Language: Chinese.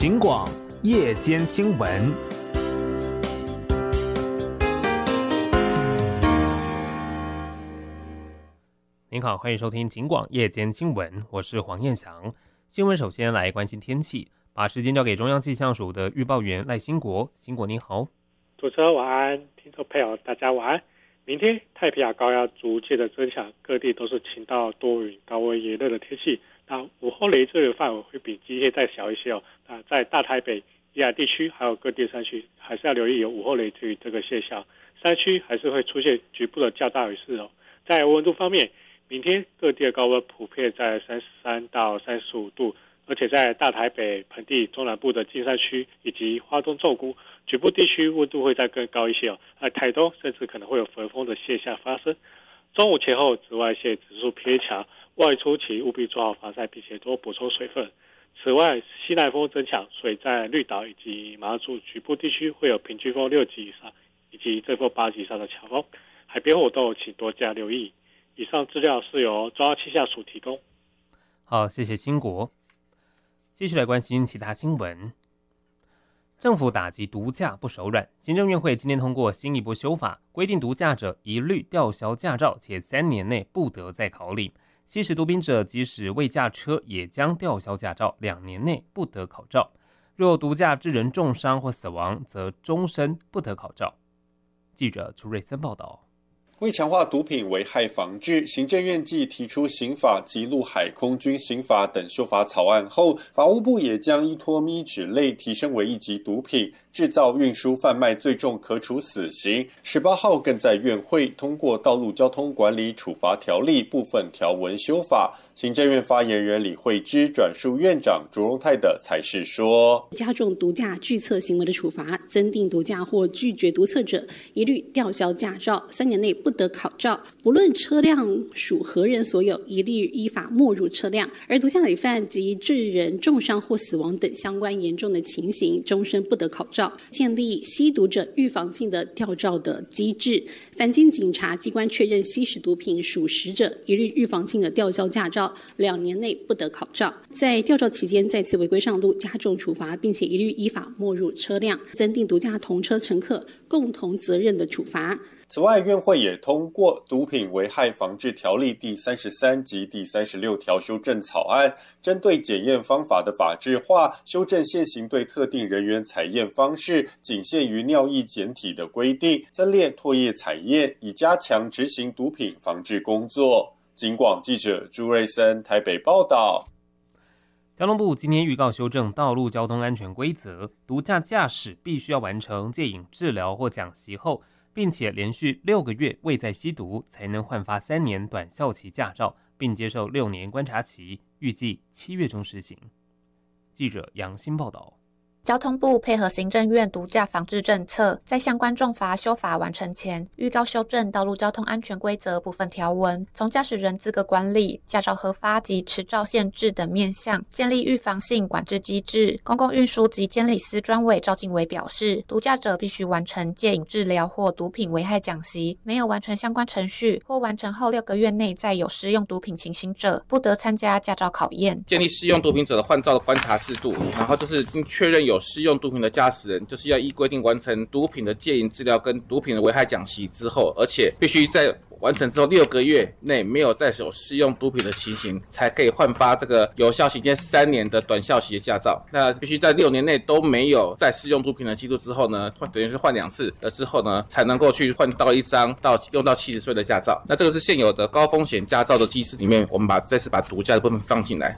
警广夜间新闻。您好，欢迎收听警广夜间新闻，我是黄彦翔。新闻首先来关心天气，把时间交给中央气象署的预报员赖兴国。兴国您好。 主持人晚安，听众朋友大家晚安。明天太平洋高压逐渐的增强，各地都是晴到多云、高温炎热的天气。那午后雷阵雨范围会比今天再小一些哦。那在大台北、宜兰地区还有各地山区，还是要留意有午后雷阵雨这个现象。山区还是会出现局部的较大雨势哦。在温度方面，明天各地的高温普遍在33到35度，而且在大台北、盆地、中南部的金山区以及花东纵谷局部地区温度会再更高一些哦。台东甚至可能会有焚风的现象发生。中午前后紫外线指数偏强，外出前务必做好防晒，并且多补充水分。此外，西南风增强，所以在绿岛以及马祖局部地区会有平均风6级以上，以及阵风8级以上的强风。海边活动请多加留意。以上资料是由中央气象署提供。 好，谢谢兴国。继续来关心其他新闻。政府打击毒驾不手软，行政院会今天通过新一波修法，规定毒驾者一律吊销驾照，且3年内不得再考领。吸食毒品者即使未驾车，也将吊销驾照，2年内不得考照。若毒驾致人重伤或死亡，则终身不得考照。记者朱瑞森报道。 为强化毒品危害防治，行政院继提出刑法及陆海空军刑法等修法草案后，法务部也将依托咪酯类提升为1级毒品，制造、运输、贩卖最重可处死刑。18号更在院会通过《道路交通管理处罚条例》部分条文修法。行政院发言人李惠芝转述院长卓荣泰的裁示说， 加重毒驾拒测行为的处罚，增订毒驾或拒绝毒测者一律吊销驾照，3年内不得考照，不论车辆属何人所有，一律依法没入车辆。而毒驾累犯及致人重伤或死亡等相关严重的情形，终身不得考照。建立吸毒者预防性的吊照的机制，凡经警察机关确认吸食毒品属实者，一律预防性的吊销驾照，2年内不得考照。在吊照期间再次违规上路，加重处罚，并且一律依法没入车辆，增订毒驾同车乘客共同责任的处罚。 此外，院会也通过《毒品危害防治条例》第33及第36条修正草案，针对检验方法的法制化，修正现行对特定人员采验方式仅限于尿液检体的规定，增列唾液采验，以加强执行毒品防治工作。警广记者朱瑞森台北报道。 交通部今天预告修正道路交通安全规则，毒驾驾驶必须要完成戒瘾治疗或讲习后，并且连续6个月未再吸毒，才能换发3年短效期驾照，并接受6年观察期，预计7月中实行。记者杨欣报道。 交通部配合行政院毒驾防治政策，在相关重罚修法完成前，预告修正道路交通安全规则部分条文，从驾驶人资格管理、驾照核发及持照限制等面向，建立预防性管制机制。公共运输及监理司专委赵敬伟表示，毒驾者必须完成戒瘾治疗或毒品危害讲习，没有完成相关程序或完成后6个月内再有施用毒品情形者，不得参加驾照考验。 建立施用毒品者的换照的观察制度，然后就是确认有施用毒品的驾驶人，就是要依规定完成毒品的戒瘾治疗跟毒品的危害讲习之后，而且必须在完成之后6个月内没有再有施用毒品的情形，才可以换发这个有效期间3年的短效期的驾照。那必须在6年内都没有再施用毒品的记录之后呢，等于是换2次了之后呢，才能够去换到一张用到70岁的驾照。那这个是现有的高风险驾照的机制里面，我们这次把毒驾的部分放进来。